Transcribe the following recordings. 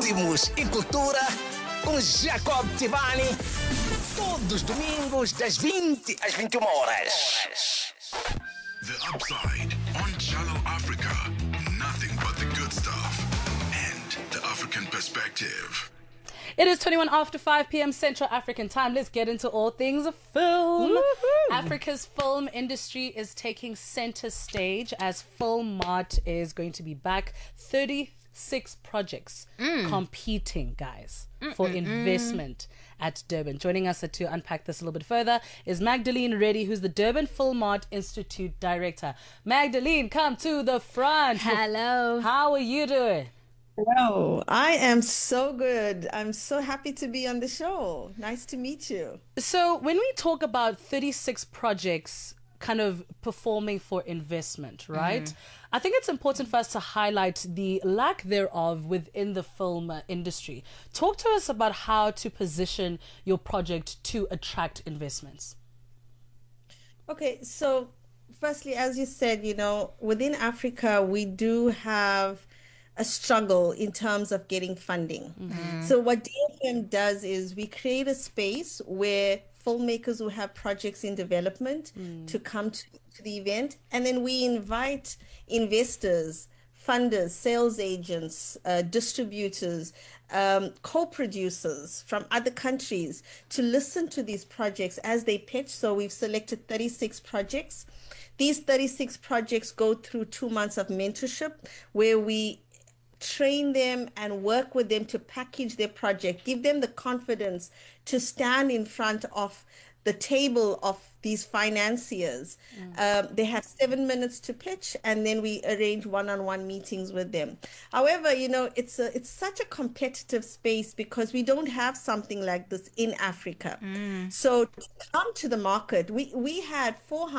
Ritmos e Cultura com Jacob Tivani. Todos os domingos, das 20 às 21 horas. The Upside on Channel Africa. Nothing but the good stuff and the African perspective. It is 21 after 5 p.m. Central African time. Let's get into all things film. Woo-hoo. Africa's film industry is taking center stage as Film Mart is going to be back. 36 projects competing, guys, for investment at Durban. Joining us to unpack this a little bit further is Magdalene Reddy, who's the Durban Film Mart Institute Director. Magdalene, come to the front. Hello. How are you doing? Hello, I am so good. I'm so happy to be on the show. Nice to meet you. So when we talk about 36 projects kind of performing for investment, right? I think it's important for us to highlight the lack thereof within the film industry. Talk to us about how to position your project to attract investments. Okay, so firstly, as you said, within Africa, we do have a struggle in terms of getting funding. So what DFM does is we create a space where filmmakers who have projects in development to come to the event, and then we invite investors, funders, sales agents, distributors, co-producers from other countries to listen to these projects as they pitch. So we've selected 36 projects. These 36 projects go through 2 months of mentorship where we train them and work with them to package their project, give them the confidence to stand in front of the table of these financiers. They have 7 minutes to pitch, and then we arrange one-on-one meetings with them. However, it's such a competitive space because we don't have something like this in Africa. So to come to the market, we had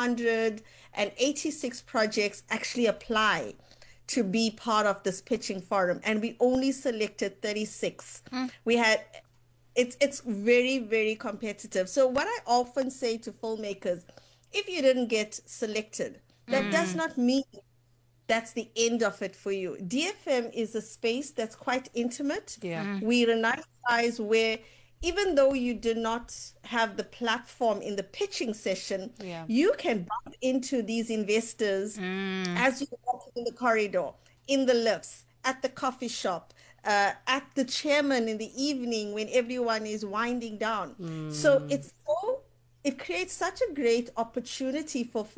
486 projects actually apply to be part of this pitching forum, and we only selected 36. It's very, very competitive. So what I often say to filmmakers, if you didn't get selected, that does not mean that's the end of it for you. DFM is a space that's quite intimate. We're a nice size where even though you do not have the platform in the pitching session, you can bump into these investors as you walk in the corridor, in the lifts, at the coffee shop, at the chairman in the evening when everyone is winding down. So it creates such a great opportunity for